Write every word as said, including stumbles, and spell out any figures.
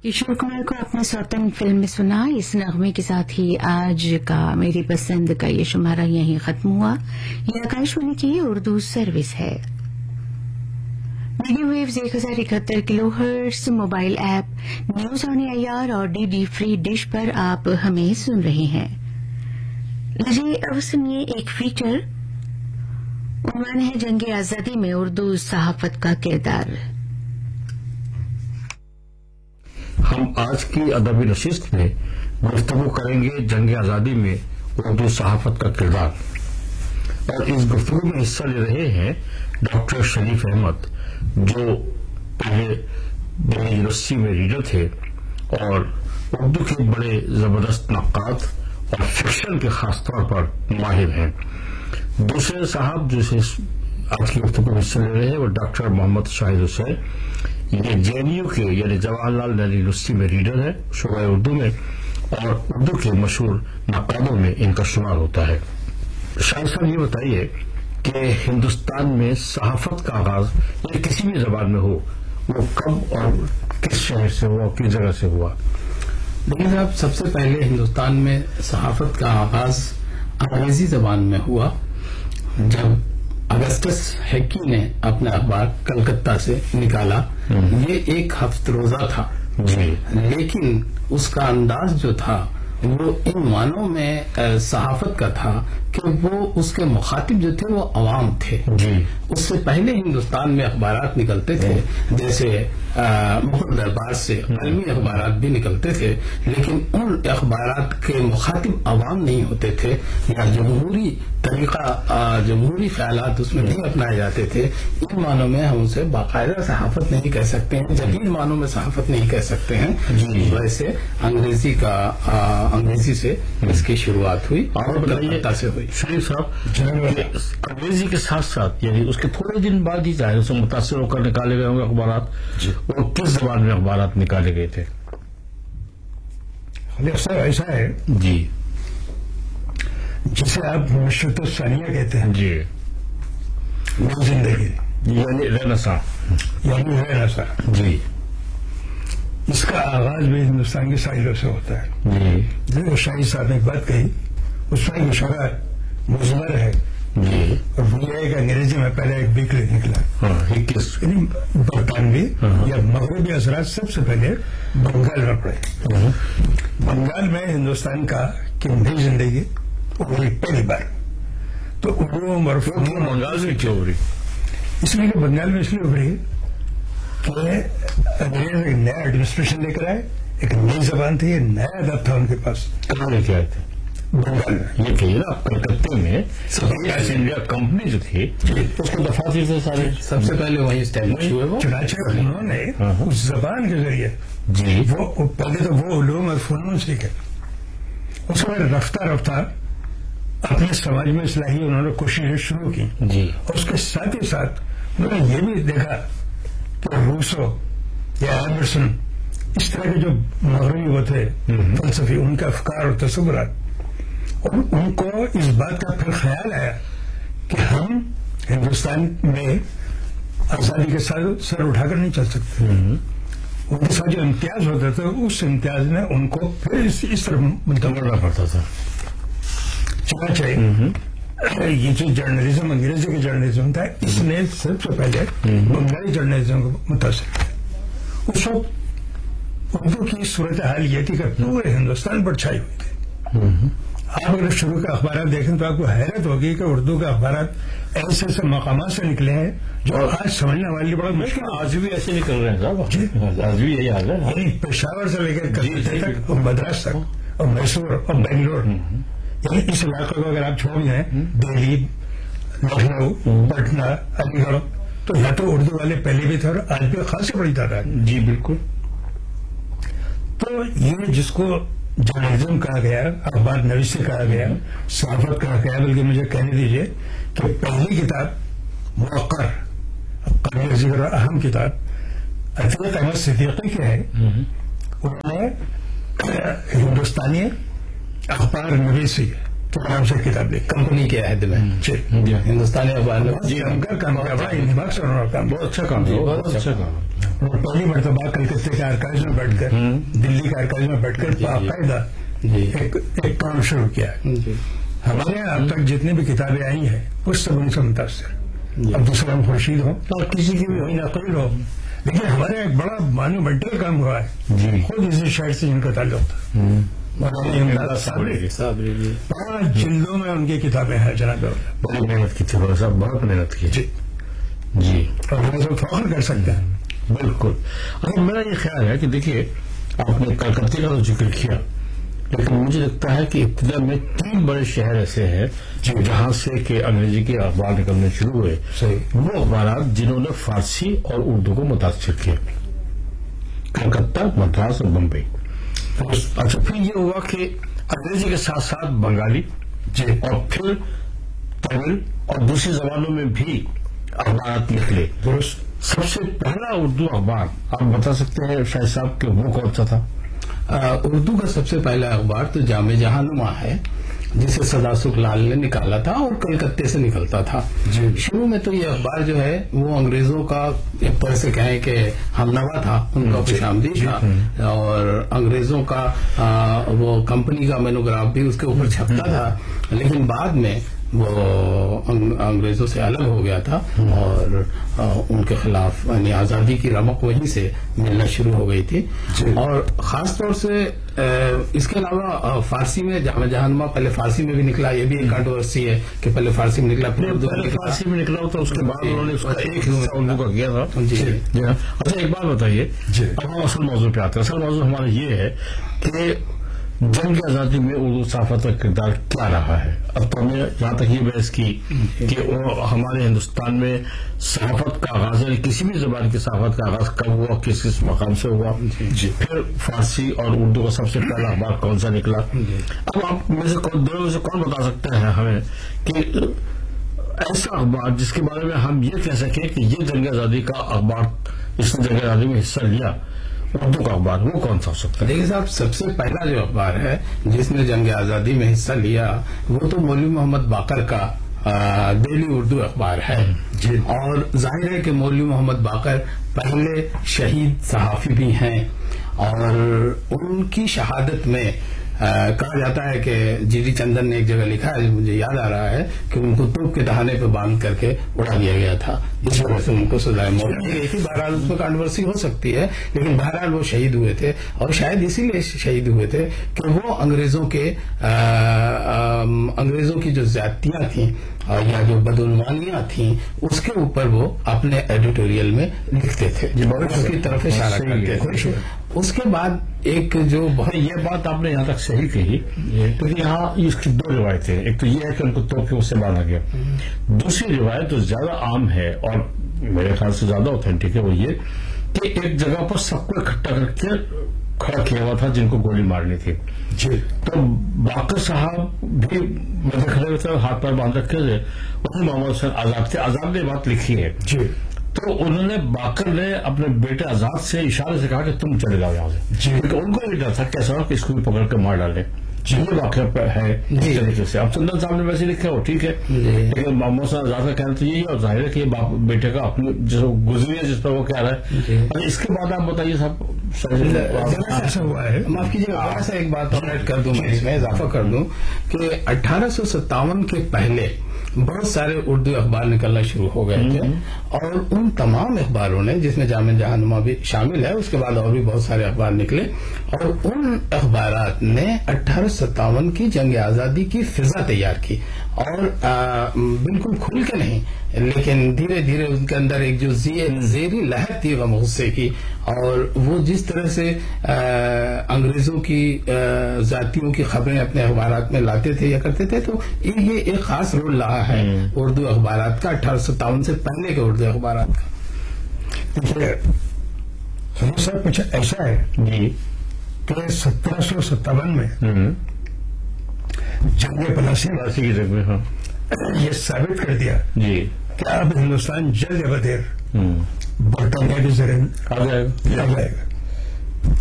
किशोर कुमार को अपने सौतन फिल्म में सुना। इस नगमे के साथ ही आज का मेरी पसंद का ये शुमारा यहीं खत्म हुआ। ये आकाशवाणी की उर्दू सर्विस है। मीडियम वेव्स एक हजार इकहत्तर kilo hertz, mobile app news on AIR और डीडी फ्री डिश पर आप हमें सुन रहे हैं। लीजिए अब सुनिए एक फीचर। उन्वान है जंग आजादी में उर्दू सहाफत का किरदार। हम आज की अदबी नशिस्त में गुफ्तगू करेंगे जंग आजादी में उर्दू सहाफत का किरदार, और इस गुफ्तगू में हिस्सा ले रहे हैं डॉक्टर शरीफ अहमद, जो पहले दिल्ली यूनिवर्सिटी में रीडर थे और उर्दू के बड़े जबरदस्त नक्काद और फिक्शन के खास तौर पर माहिर हैं। दूसरे साहब जो आज की गुफ्तगू में हिस्सा ले रहे हैं वो डॉक्टर मोहम्मद शाहिद हुसैन, ये जेएनयू के यानी जवाहरलाल नेहरू यूनिवर्सिटी में रीडर है शोबा उर्दू में, और उर्दू के मशहूर नक्कादों में इनका शुमार होता है। शाहिद साहब ये बताइए कि हिंदुस्तान में सहाफत का आगाज या किसी भी जबान में हो वो कब और किस शहर से हुआ, किस जगह से हुआ? देखिए साहब, सबसे पहले हिंदुस्तान में सहाफत का आगाज अंग्रेजी जबान में हुआ जब अगस्टस हैकी ने अपना अखबार कलकत्ता से निकाला। ये एक हफ्त रोजा था जी, लेकिन उसका अंदाज जो था वो इन मानों में सहाफत का था कि वो उसके मुखातिब जो थे वो अवाम थे जी। उससे पहले हिंदुस्तान में अखबारात निकलते थे, जैसे मुगल दरबार से अलमी अखबारात भी निकलते थे, लेकिन उन अखबारात के मुखातिब अवाम नहीं होते थे या जमहूरी तरीका जमहूरी ख्यालात उसमें नहीं अपनाए जाते थे। इन मानों में हम उसे बाकायदा सहाफत नहीं कह सकते हैं, जदीद मानों में सहाफत नहीं कह सकते हैं जी। वैसे अंग्रेजी का आ, अंग्रेजी से इसकी शुरुआत हुई और कलकत्ता से हुई। शरीफ साहब, अंग्रेजी के साथ साथ यानी उसके थोड़े दिन बाद ही चाहे उसे मुतासिर होकर निकाले गए होंगे अखबारात, और किस जबान में अखबारात निकाले गए थे? अक्सर ऐसा है जी, जिसे आप नशरत सानिया कहते हैं जी, नई जिंदगी यानी रेनेसां यानी रेनेसां जी, इसका आगाज भी हिंदुस्तान की साहिलों से होता है जी जो शाही साहब ने एक बात कही, उसमें एक इशारा मुजमर है जी, और वो ये है कि अंग्रेजी में पहले एक वीकली निकला, हाँ, इक्कीस यानी बरतानवी या मगरबी असरात सबसे पहले बंगाल में पड़े। बंगाल में हिंदुस्तान का कि नई जिंदगी उभरी पहली बार, तो उर्दू मरफू बंगाल से क्यों उभरी? इसलिए कि बंगाल में इसलिए उभरी कि अंग्रेज एक नया एडमिनिस्ट्रेशन लेकर आए, एक नई जबान थी, नया अदब था उनके पास। कहाँ लेके आए थे? बंगाल में। ये कहिए ना, कलकत्ते में ईस्ट इंडिया कंपनी जो थी उसके दफातर से सारे सबसे पहले वही एस्टैब्लिश हुए वो। चुनाचे उन्होंने उस जबान के जरिए जी वो पहले तो वो उलूम और फनून सीखे, उसके बाद रफ्ता रफ्ता अपने समाज में इस्लाही उन्होंने कोशिशें शुरू की जी, और उसके साथ ही साथ उन्होंने ये भी देखा कि रूसो या एमर्सन इस तरह के जो मगरबी वो थे फलसफी, उनका अफकार और तसव्वुरात, और उनको इस बात का फिर ख्याल आया कि हम हिंदुस्तान में आजादी के साथ सर उठाकर नहीं चल सकते। उनके साथ जो इम्तियाज होता था उस इम्तियाज ने उनको फिर इस, इस तरफ मुंतकिल करना पड़ता था। चुना चाहिए ये जो जर्नलिज्म अंग्रेजी के जर्नलिज्म था, इसने सबसे पहले बंगाली जर्नलिज्म को मुतासिर किया। उस वक्त उर्दू की सूरत हाल ये थी कि पूरे हिंदुस्तान पर छाई हुई थी। आप अगर शुरू के अखबार देखें तो आपको हैरत होगी कि उर्दू के अखबार ऐसे ऐसे मकामात से निकले हैं जो आज समझने वाली बड़ा मुश्किल। आज भी ऐसे निकल रहे हैं साहब, आज भी यही हाल है। यानी पेशावर से लेकर कलकत्ते तक और मद्रास तक और मैसूर और बेंगलोर, यानी इस इलाके को अगर आप छोड़ जाए दिल्ली, लखनऊ, पटना, अलीगढ़, तो यहाँ तो उर्दू वाले पहले भी थे और आज भी खासी बड़ी तादाद। जी बिल्कुल। तो ये जिसको जर्नलिज्म कहा गया, अखबार नवीसी कहा गया, सहाफत कहा गया, बल्कि मुझे कहने दीजिए कि पहली किताब मुअक्कर काबिल जिक्र और अहम किताब अतीक अहमद सिद्दीकी की है। उन्होंने हिंदुस्तानी अखबार नवीसी के नाम से किताब लिखी कंपनी के अहद में हिंदुस्तानी अखबार जी, उनका काम दिमाग से उन्होंने काम, बहुत अच्छा काम, बहुत अच्छा काम। وہ پہلی مرتبہ کلکتے کے آرکائیوز میں بیٹھ کر دلی کے آرکائیوز میں بیٹھ کر باقاعدہ ایک کام شروع کیا ہے. ہمارے یہاں اب تک جتنی بھی کتابیں آئی ہیں وہ سب ان سے متاثر. عبد السلام خورشید ہو اور کسی کی بھی ہوئی نقل ہو, لیکن ہمارے ایک بڑا مانومینٹل کام ہوا ہے خود اسی شہر سے جن کا تعلق تھا. پانچ جلدوں میں ان کی کتابیں ہیں جناب. بڑی محنت کی تھی صاحب, بہت محنت کی جی جی اور ہم سب فخر کر سکتے ہیں. بالکل. اچھا میرا یہ خیال ہے کہ دیکھیے آپ نے کلکتے کا تو ذکر کیا, لیکن مجھے لگتا ہے کہ ابتدا میں تین بڑے شہر ایسے ہیں جہاں سے کہ انگریزی کے اخبار نکلنے شروع ہوئے. وہ اخبارات جنہوں نے فارسی اور اردو کو متاثر کیا, کلکتہ, مدراس اور بمبئی. اچھا پھر یہ ہوا کہ انگریزی کے ساتھ ساتھ بنگالی جی اور پھر تمل اور دوسری زبانوں میں بھی اخبارات نکلے. سب سے پہلا اردو اخبار آپ بتا سکتے ہیں شاہد صاحب کہ وہ کون سا تھا؟ اردو کا سب سے پہلا اخبار تو جامع جہانما ہے جسے سدا سکھ لال نے نکالا تھا اور کلکتے سے نکلتا تھا. شروع میں تو یہ اخبار جو ہے وہ انگریزوں کا ایک طرح سے کہیں کہ ہمنوا تھا, ان کا خوش آمدید تھا, اور انگریزوں کا وہ کمپنی کا مینوگراف بھی اس کے اوپر چھپتا تھا. لیکن بعد میں وہ انگریزوں سے الگ ہو گیا تھا اور ان کے خلاف یعنی آزادی کی رمق وہیں سے ملنا شروع ہو گئی تھی. اور خاص طور سے اس کے علاوہ فارسی میں جامع جہانما پہلے فارسی میں بھی نکلا. یہ بھی ایک کنٹروورسی ہے کہ پہلے فارسی میں نکلا پھر اردو میں فارسی میں نکلا ہوتا, اس کے بعد انہوں نے اس کا ایک حصہ اردو کا کیا تھا. اچھا ایک بات بتائیے, اب ہم اصل موضوع پہ آتے ہیں. اصل موضوع ہمارا یہ ہے کہ جنگ آزادی میں اردو صحافت کا کردار کیا رہا ہے. اب تو ہم نے جہاں تک یہ بحث کی کہ ہمارے ہندوستان میں صحافت کا آغاز ہے, کسی بھی زبان کی صحافت کا آغاز کب ہوا, کس کس مقام سے ہوا, پھر فارسی اور اردو کا سب سے پہلا اخبار کون سا نکلا. اب آپ میں سے دونوں میں سے کون بتا سکتا ہے ہمیں کہ ایسا اخبار جس کے بارے میں ہم یہ کہہ سکیں کہ یہ جنگ آزادی کا اخبار, اس نے جنگ آزادی میں حصہ لیا, اردو کا اخبار, وہ کون سا ہو سکتا ہے؟ دیکھیے صاحب, سب سے پہلا جو اخبار ہے جس نے جنگ آزادی میں حصہ لیا وہ تو مولوی محمد باقر کا ڈیلی اردو اخبار ہے. اور ظاہر ہے کہ مولوی محمد باقر پہلے شہید صحافی بھی ہیں, اور ان کی شہادت میں کہا جاتا ہے کہ جی ڈی چندن نے ایک جگہ لکھا ہے, مجھے یاد آ رہا ہے کہ ان کو توپ کے دہانے پہ باندھ کر کے اڑا دیا گیا تھا, اس وجہ سے ان کو سزائے موت دی گئی تھی. بہرحال اس میں کنٹروورسی ہو سکتی ہے, لیکن بہرحال وہ شہید ہوئے تھے, اور شاید اسی لیے شہید ہوئے تھے کہ وہ انگریزوں کے انگریزوں کی جو زیادتیاں تھیں یا جو بدعنوانیاں تھیں اس کے اوپر وہ اپنے ایڈیٹوریل میں لکھتے تھے, اس کی طرف اشارہ کرتے تھے. اس کے بعد ایک جو بہت یہ بات آپ نے یہاں تک صحیح کہی, کیونکہ یہاں اس کی دو روایتیں, ایک تو یہ ہے کہ ان کو توپ کے اس سے باندھا گیا, دوسری روایت جو زیادہ عام ہے اور میرے خیال سے زیادہ اوتھینٹک ہے وہ یہ کہ ایک جگہ پر سب کو اکٹھا کر کے کھڑا کیا ہوا تھا جن کو گولی مارنی تھی. تو باقر صاحب بھی مجھے کھڑے ہوئے تھے, ہاتھ پر باندھ رکھے تھے, وہی محمد حسین آزاد تھے. آزاد نے بات لکھی ہے تو انہوں نے باقر نے اپنے بیٹے آزاد سے اشارے سے کہا کہ تم چلے جاؤ یہاں سے, کیونکہ ان کو یہ ڈر تھا کیسا ہو کہ اس کو بھی پکڑ کے مار ڈالے. یہ واقعہ ہے اس طریقے سے. اب چندن صاحب نے ویسے لکھا وہ ٹھیک ہے, لیکن محمد حسین آزاد کا کہنا تو یہی ہے, اور ظاہر ہے کہ بیٹے کا اپنی جو گزری ہے جس پر وہ کہہ رہا ہے. اور اس کے بعد آپ بتائیے صاحب, ایسا ہوا ہے, معاف کیجیے گا ایسا ایک بات اور ایڈ کر دوں, میں اس میں اضافہ کر دوں کہ اٹھارہ سو ستاون کے پہلے بہت سارے اردو اخبار نکلنا شروع ہو گئے تھے, اور ان تمام اخباروں نے, جس میں جامع جہانما بھی شامل ہے, اس کے بعد اور بھی بہت سارے اخبار نکلے, اور ان اخبارات نے اٹھارہ سو ستاون کی جنگ آزادی کی فضا تیار کی, اور بالکل کھل کے نہیں لیکن دھیرے دھیرے ان کے اندر ایک جو زیری لہر تھی غم غصے کی, اور وہ جس طرح سے انگریزوں کی ذاتیوں کی خبریں اپنے اخبارات میں لاتے تھے یا کرتے تھے, تو یہ ایک خاص رول رہا ہے اردو اخبارات کا اٹھارہ سو ستاون سے پہلے کے اردو اخبارات کا. دیکھیے صاحب کچھ ایسا ہے جی کہ سترہ سو ستاون میں جنگ پلاسی کی جنگ میں یہ ثابت کر دیا جی کہ اب ہندوستان جلد یا بدیر برطانیہ کے ذریعے آ جائے گا.